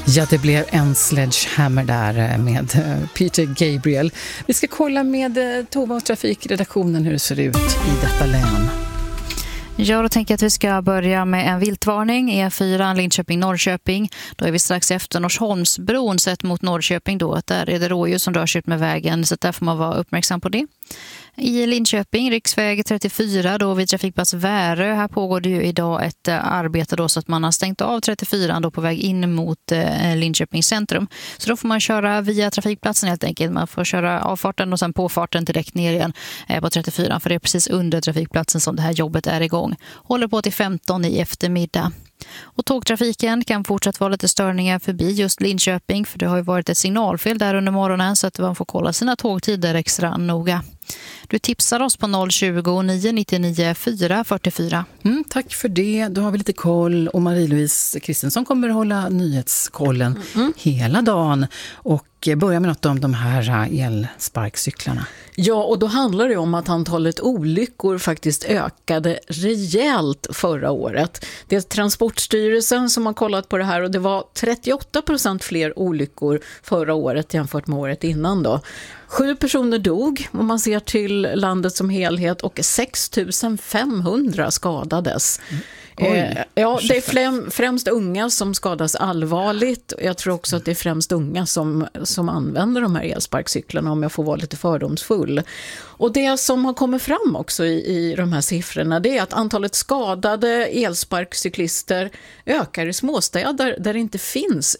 Ja, det blev en sledgehammer där med Peter Gabriel. Vi ska kolla med Tova och trafikredaktionen hur det ser ut i detta län. Ja, då tänker jag att vi ska börja med en viltvarning. E4 Linköping-Norrköping. Då är vi strax efter Norsholmsbron sett mot Norrköping då. Att där är det rådjur som rör sig ut med vägen, så där får man vara uppmärksam på det. I Linköping, riksväg 34 då vid trafikplats Värö. Här pågår det ju idag ett arbete då så att man har stängt av 34 då på väg in mot Linköping centrum. Så då får man köra via trafikplatsen helt enkelt. Man får köra avfarten och sen påfarten direkt ner igen på 34, för det är precis under trafikplatsen som det här jobbet är igång. Håller på till 15 i eftermiddag. Och tågtrafiken kan fortsatt vara lite störningar förbi just Linköping, för det har ju varit ett signalfel där under morgonen så att man får kolla sina tågtider extra noga. Du tipsar oss på 020 999 444. Tack för det. Då har vi lite koll, och Marie-Louise Kristensson kommer att hålla nyhetskollen hela dagen och börja med något om de här elsparkcyklarna. Ja, och då handlar det om att antalet olyckor faktiskt ökade rejält förra året. Det är Transportstyrelsen som har kollat på det här, och det var 38% fler olyckor förra året jämfört med året innan då. 7 personer dog om man ser till landet som helhet, och 6 500 skadades. Ja, det är främst unga som skadas allvarligt. Jag tror också att det är främst unga som använder de här elsparkcyklarna, om jag får vara lite fördomsfull. Och det som har kommit fram också i de här siffrorna, det är att antalet skadade elsparkcyklister ökar i småstäder där det inte finns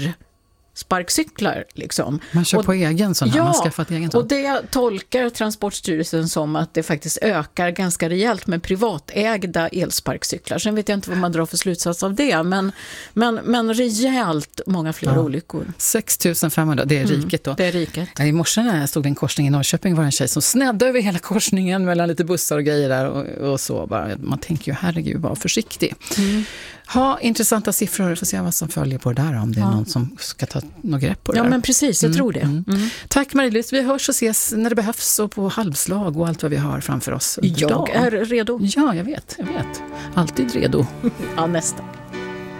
sparkcyklar liksom. Man kör på egen sån här, man har skaffat egen sån. Och det tolkar Transportstyrelsen som att det faktiskt ökar ganska rejält med privatägda elsparkcyklar. Sen vet jag inte vad man drar för slutsats av det, men rejält många fler olyckor. 6 500, det är riket då. Det är riket. I morse när jag stod i en korsning i Norrköping var en tjej som snäddade över hela korsningen mellan lite bussar och grejer där och så. Bara, man tänker ju, herregud, var försiktig. Ha intressanta siffror, får se vad som följer på det där, om det är någon som ska ta något grepp på det. Ja, där. men precis, jag tror det. Tack Marie-Louise, vi hörs och ses när det behövs och på halvslag och allt vad vi har framför oss. Jag är redo. Ja, jag vet. Alltid redo. Ja, nästan.